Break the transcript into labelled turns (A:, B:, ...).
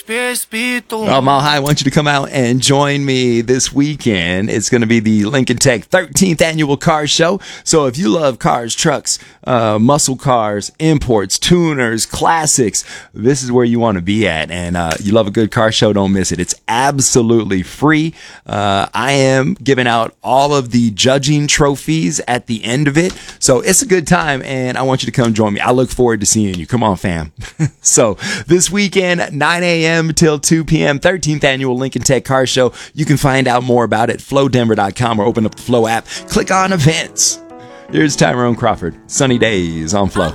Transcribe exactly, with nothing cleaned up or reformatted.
A: Well, Mile High, I want you to come out and join me this weekend. It's going to be the Lincoln Tech thirteenth Annual Car Show. So if you love cars, trucks, uh, muscle cars, imports, tuners, classics, this is where you want to be at. And uh, you love a good car show, don't miss it. It's absolutely free. Uh, I am giving out all of the judging trophies at the end of it. So it's a good time, and I want you to come join me. I look forward to seeing you. Come on, fam. So this weekend, nine a.m. till two p.m., thirteenth Annual Lincoln Tech Car Show. You can find out more about it at flow denver dot com or open up the Flow app. Click on events. Here's Tyrone Crawford. Sunny days on Flow.